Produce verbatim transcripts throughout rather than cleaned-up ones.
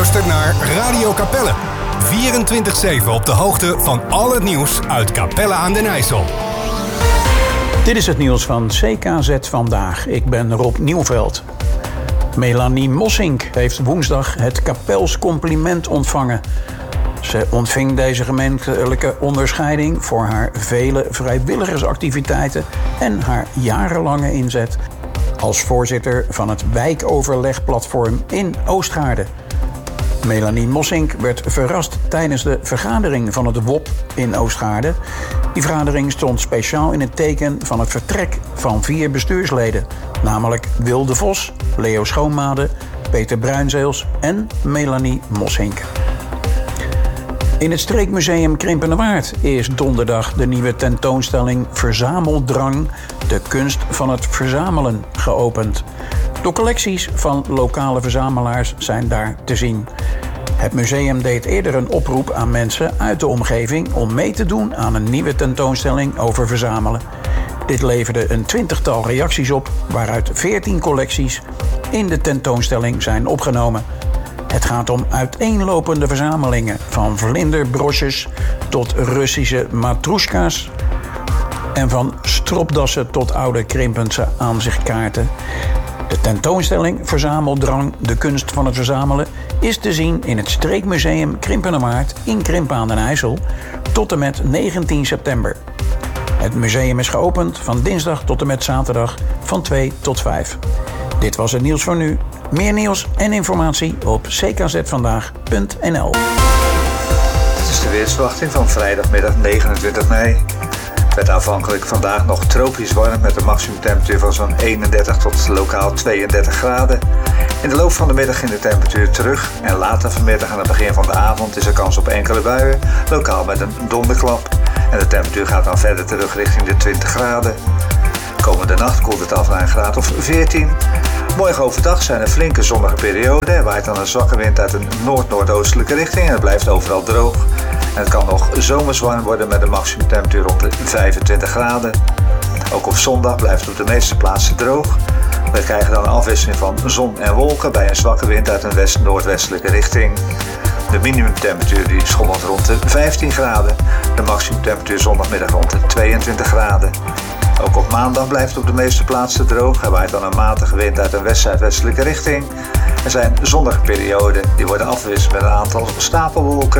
luistert naar Radio Capelle. vierentwintig zeven op de hoogte van al het nieuws uit Capelle aan den IJssel. Dit is het nieuws van C K Z Vandaag. Ik ben Rob Nieuwveld. Melanie Mossink heeft woensdag het Kapels compliment ontvangen. Ze ontving deze gemeentelijke onderscheiding voor haar vele vrijwilligersactiviteiten en haar jarenlange inzet als voorzitter van het wijkoverlegplatform in Oostgaarde. Melanie Mossink werd verrast tijdens de vergadering van het W O P in Oostgaarde. Die vergadering stond speciaal in het teken van het vertrek van vier bestuursleden, namelijk Wilde Vos, Leo Schoonmade, Peter Bruinzeels en Melanie Mossink. In het Streekmuseum Krimpenerwaard is donderdag de nieuwe tentoonstelling Verzameldrang, de kunst van het verzamelen, geopend. De collecties van lokale verzamelaars zijn daar te zien. Het museum deed eerder een oproep aan mensen uit de omgeving om mee te doen aan een nieuwe tentoonstelling over verzamelen. Dit leverde een twintigtal reacties op, waaruit veertien collecties in de tentoonstelling zijn opgenomen. Het gaat om uiteenlopende verzamelingen, van vlinderbroches tot Russische matroeska's en van stropdassen tot oude Krimpense aanzichtkaarten. De tentoonstelling Verzameldrang, de kunst van het verzamelen, is te zien in het Streekmuseum Krimpenerwaard in Krimpen aan den IJssel tot en met negentien september. Het museum is geopend van dinsdag tot en met zaterdag van twee tot vijf. Dit was het nieuws voor nu. Meer nieuws en informatie op c k z vandaag punt n l. Dit is de weersverwachting van vrijdagmiddag negenentwintig mei. Het werd aanvankelijk vandaag nog tropisch warm met een maximumtemperatuur van zo'n eenendertig tot lokaal tweeëndertig graden. In de loop van de middag ging de temperatuur terug en later vanmiddag aan het begin van de avond is er kans op enkele buien, lokaal met een donderklap. En de temperatuur gaat dan verder terug richting de twintig graden. Komende nacht koelt het af naar een graad of veertien. Morgen overdag zijn er flinke zonnige perioden. Er waait dan een zwakke wind uit een noord-noordoostelijke richting en het blijft overal droog. En het kan nog zomers warm worden met een maximumtemperatuur rond de vijfentwintig graden. Ook op zondag blijft het op de meeste plaatsen droog. We krijgen dan een afwisseling van zon en wolken bij een zwakke wind uit een west-noordwestelijke richting. De minimumtemperatuur die schommelt rond de vijftien graden. De maximumtemperatuur zondagmiddag rond de tweeëntwintig graden. Ook op maandag blijft het op de meeste plaatsen droog. Er waait dan een matige wind uit een west-zuidwestelijke richting. Er zijn zonnige perioden die worden afgewisseld met een aantal stapelwolken.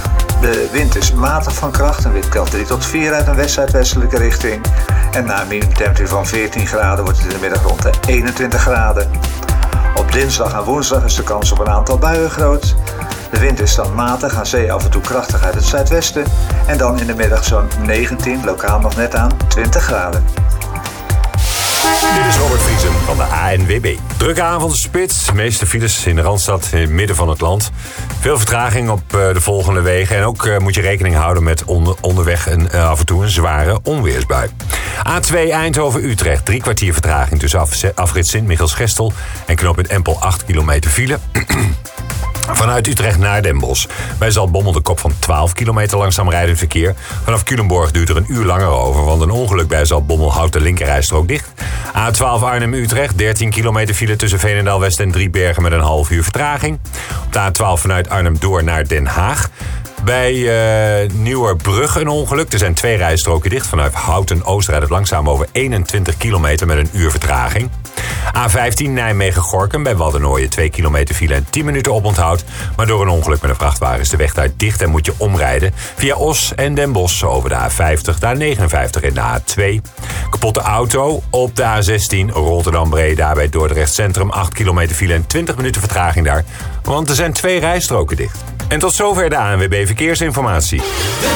De wind is matig van kracht, een windkracht drie tot vier uit een west-zuidwestelijke richting. En na een minimumtemperatuur van veertien graden wordt het in de middag rond de eenentwintig graden. Op dinsdag en woensdag is de kans op een aantal buien groot. De wind is dan matig, aan zee af en toe krachtig uit het zuidwesten. En dan in de middag zo'n negentien, lokaal nog net aan twintig graden. Dit is Robert Vriesen van de A N W B. Drukke avondspits, de meeste files in de Randstad in het midden van het land. Veel vertraging op de volgende wegen. En ook uh, moet je rekening houden met onder, onderweg een, uh, af en toe een zware onweersbui. A twee Eindhoven-Utrecht, drie kwartier vertraging tussen af, afrit Sint-Michiels-Gestel en knooppunt Empel, acht kilometer file. Vanuit Utrecht naar Den Bosch. Bij Zaltbommel de kop van twaalf kilometer langzaam rijdend verkeer. Vanaf Culemborg duurt er een uur langer over, want een ongeluk bij Zaltbommel houdt de linkerrijstrook dicht. A twaalf Arnhem-Utrecht, dertien kilometer file tussen Veenendaal-West en Driebergen met een half uur vertraging. Op de A twaalf vanuit Arnhem door naar Den Haag. Bij uh, Nieuwerbrug een ongeluk. Er zijn twee rijstroken dicht. Vanuit Houten-Oost rijdt het langzaam over eenentwintig kilometer met een uur vertraging. A vijftien Nijmegen-Gorinchem bij Waddenooien twee kilometer file en tien minuten oponthoud. Maar door een ongeluk met een vrachtwagen is de weg daar dicht en moet je omrijden. Via Os en Den Bosch over de A vijftig, de A negenenvijftig en de A twee. Kapotte auto op de A zestien Rotterdam-Breda bij Dordrecht Centrum. acht kilometer file en twintig minuten vertraging daar. Want er zijn twee rijstroken dicht. En tot zover de A N W B Verkeersinformatie.